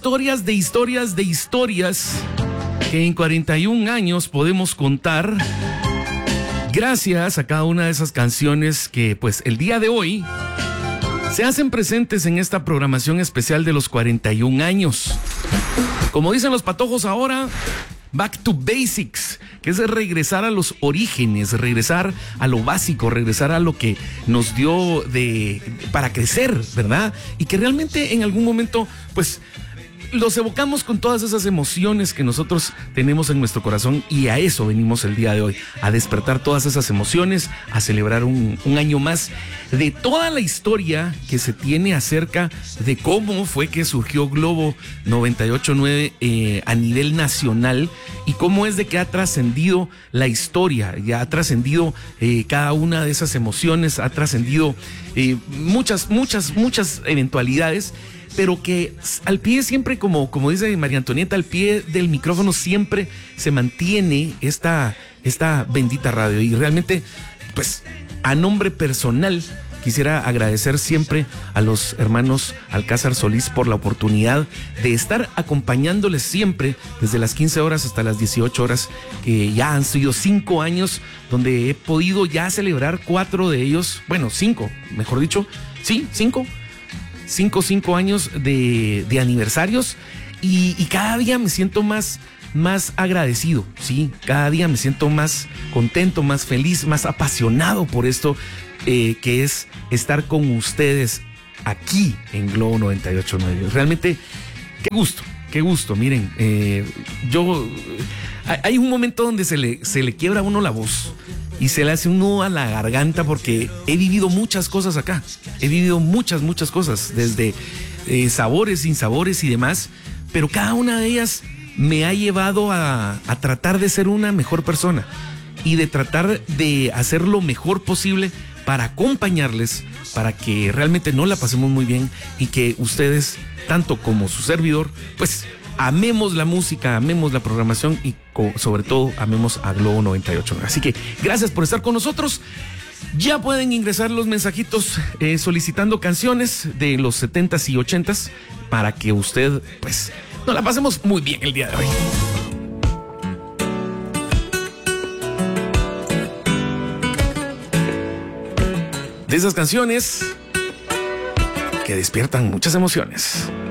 historias de historias de historias que en 41 años podemos contar gracias a cada una de esas canciones que pues el día de hoy se hacen presentes en esta programación especial de los 41 años. Como dicen los patojos ahora, back to basics, que es regresar a los orígenes, regresar a lo básico, regresar a lo que nos dio para crecer, ¿verdad? Y que realmente en algún momento, pues, los evocamos con todas esas emociones que nosotros tenemos en nuestro corazón, y a eso venimos el día de hoy, a despertar todas esas emociones, a celebrar un año más de toda la historia que se tiene acerca de cómo fue que surgió Globo 98.9 a nivel nacional, y cómo es de que ha trascendido la historia, ya ha trascendido cada una de esas emociones, ha trascendido muchas eventualidades, pero que al pie siempre, como dice María Antonieta, al pie del micrófono siempre se mantiene esta bendita radio. Y realmente, pues, a nombre personal, quisiera agradecer siempre a los hermanos Alcázar Solís por la oportunidad de estar acompañándoles siempre desde las 15 horas hasta las 18 horas, que ya han sido 5 años donde he podido ya celebrar 4 de ellos, bueno, 5, mejor dicho, sí, 5 años de aniversarios, y cada día me siento más agradecido, ¿sí? Cada día me siento más contento, más feliz, más apasionado por esto que es estar con ustedes aquí en Globo 98.9. Realmente, qué gusto, miren, hay un momento donde se le quiebra a uno la voz y se le hace un nudo a la garganta, porque he vivido muchas cosas acá. He vivido muchas cosas, desde sabores, sinsabores y demás, pero cada una de ellas me ha llevado a tratar de ser una mejor persona y de tratar de hacer lo mejor posible para acompañarles, para que realmente nos la pasemos muy bien y que ustedes, tanto como su servidor, pues amemos la música, amemos la programación y sobre todo amemos a Globo 98. Así que gracias por estar con nosotros. Ya pueden ingresar los mensajitos solicitando canciones de los 70s y 80s para que usted, pues, nos la pasemos muy bien el día de hoy. De esas canciones que despiertan muchas emociones.